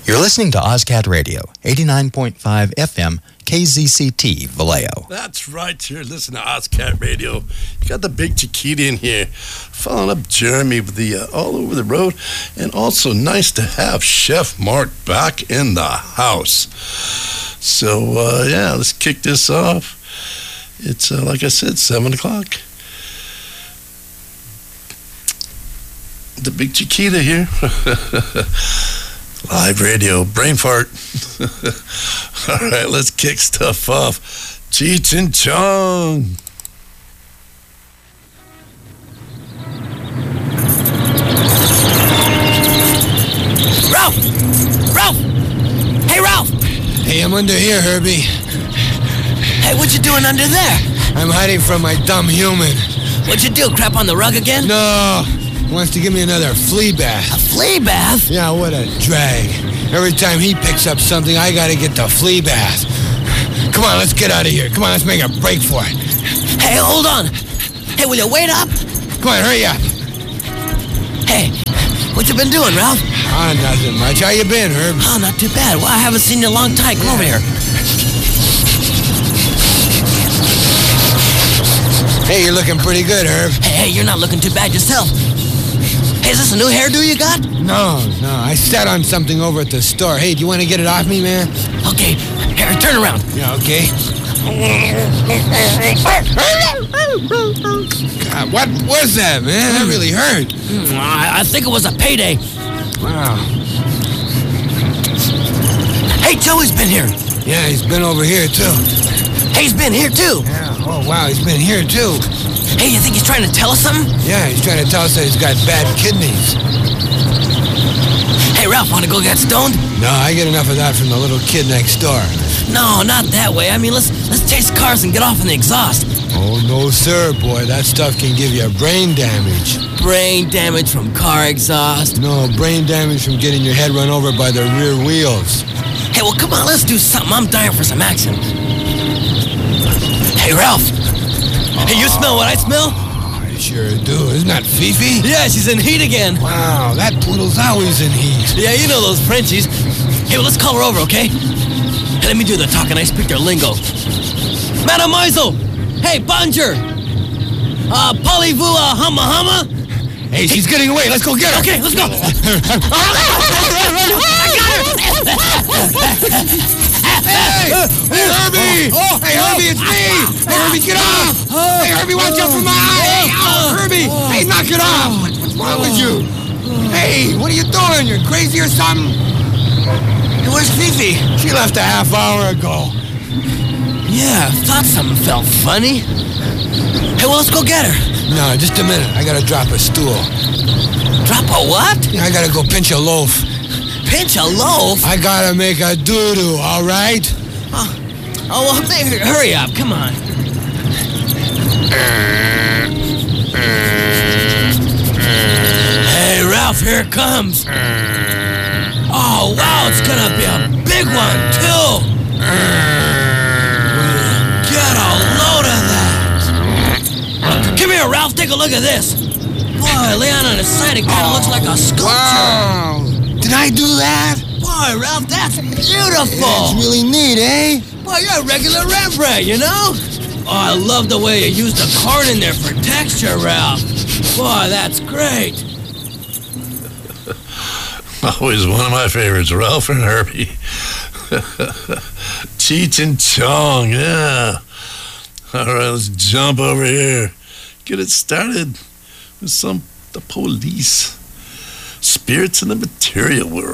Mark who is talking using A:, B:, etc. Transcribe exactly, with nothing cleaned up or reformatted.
A: You're listening to OzCat Radio, eighty-nine point five F M, K Z C T, Vallejo.
B: That's right, you're listening to OzCat Radio. You got the big Chiquita in here, following up Jeremy with the uh, All Over the Road, and also nice to have Chef Mark back in the house. So, uh, yeah, let's kick this off. It's, uh, like I said, seven o'clock. The big Chiquita here. Live radio, brain fart. All right, let's kick stuff off. Cheech and Chong.
C: Ralph! Ralph! Hey, Ralph!
D: Hey, I'm under here, Herbie.
C: Hey, what you doing under there?
D: I'm hiding from my dumb human.
C: What'd you do, crap on the rug again?
D: No, he wants to give me another flea bath.
C: A flea bath?
D: Yeah, what a drag. Every time he picks up something, I gotta get the flea bath. Come on, let's get out of here. Come on, let's make a break for it.
C: Hey, hold on. Hey, will you wait up?
D: Come on, hurry up.
C: Hey, what you been doing, Ralph?
D: Ah, oh, nothing much. How you been, Herb?
C: Oh, not too bad. Well, I haven't seen you in a long time. Come over here.
D: Hey, you're looking pretty good, Herb.
C: Hey, hey, you're not looking too bad yourself. Hey, is this a new hairdo you got?
D: No, no. I sat on something over at the store. Hey, do you want to get it off me, man?
C: Okay. Here, turn around.
D: Yeah, okay. God, what was that, man? That really hurt.
C: Mm, I, I think it was a payday.
D: Wow.
C: Hey, Joey's been here.
D: Yeah, he's been over here, too.
C: Hey, he's been here, too.
D: Yeah, oh, wow, he's been here, too.
C: Hey, you think he's trying to tell us something?
D: Yeah, he's trying to tell us that he's got bad kidneys.
C: Hey, Ralph, want to go get stoned?
D: No, I get enough of that from the little kid next door.
C: No, not that way. I mean, let's let's chase cars and get off in the exhaust.
D: Oh, no, sir, boy. That stuff can give you brain damage.
C: Brain damage from car exhaust?
D: No, brain damage from getting your head run over by the rear wheels.
C: Hey, well, come on, let's do something. I'm dying for some action. Hey, Ralph. Hey, you smell what I smell?
D: I sure do. Isn't that Fifi?
C: Yeah, she's in heat again.
D: Wow, that poodle's always in heat.
C: Yeah, you know those Frenchies. Hey, well, let's call her over, okay? Hey, let me do the talking. I speak their lingo. Mademoiselle! Hey, bonjour! Uh, parlez-vous uh, humma humma?
D: Hey, she's getting away. Let's go get her.
C: Okay, let's go.
D: Hey! Hey, Herbie!
C: Oh,
D: hey, Herbie, it's me! Hey, Herbie, get off! Hey, Herbie, watch out for my eye! Oh, Herbie! Hey, knock it off! What's wrong with you? Hey, what are you doing? You're crazy or something?
C: Hey, where's Fifi?
D: She left a half hour ago.
C: Yeah, I thought something felt funny. Hey, well, let's go get her.
D: No, just a minute. I gotta drop a stool.
C: Drop a what?
D: Yeah, I gotta go pinch a loaf.
C: Pinch a loaf?
D: I gotta make a doo-doo, all right?
C: Oh, oh well, maybe, hurry up. Come on. Hey, Ralph, here it comes. Oh, wow, it's gonna be a big one, too. Get a load of that. Come here, Ralph, take a look at this. Boy, laying on his side, it kind of looks like a sculpture.
D: Wow. Did I do that?
C: Boy, Ralph, that's beautiful.
D: It's really neat, eh?
C: Boy, you're a regular Rembrandt, you know? Oh, I love the way you used the corn in there for texture, Ralph. Boy, that's great.
B: Always one of my favorites, Ralph and Herbie. Cheech and Chong, yeah. All right, let's jump over here. Get it started with some the police. Spirits in the material world.